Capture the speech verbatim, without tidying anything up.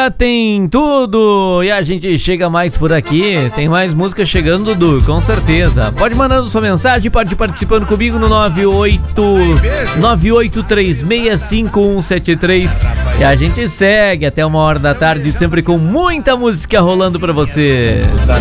Música tem tudo e a gente chega mais por aqui. Tem mais música chegando, Dudu, com certeza. Pode mandando sua mensagem, pode participando comigo no nove oito três seis cinco um sete três. E a gente segue até uma hora da tarde, sempre com muita música rolando pra você.